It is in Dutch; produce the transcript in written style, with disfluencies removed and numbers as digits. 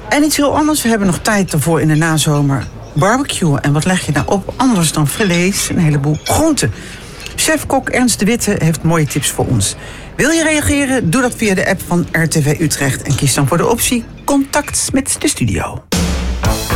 En iets heel anders, we hebben nog tijd ervoor in de nazomer. Barbecue. En wat leg je nou op? Anders dan vlees, een heleboel groenten. Chef-kok Ernst de Witte heeft mooie tips voor ons. Wil je reageren? Doe dat via de app van RTV Utrecht. En kies dan voor de optie Contact met de studio.